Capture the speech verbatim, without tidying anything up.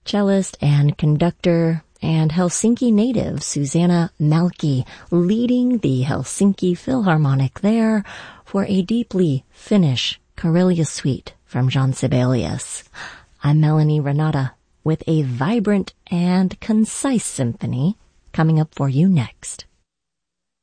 cellist and conductor, and Helsinki native Susanna Malki leading the Helsinki Philharmonic there for a deeply Finnish Karelia suite from Jean Sibelius. I'm Melanie Renata with a vibrant and concise symphony coming up for you next.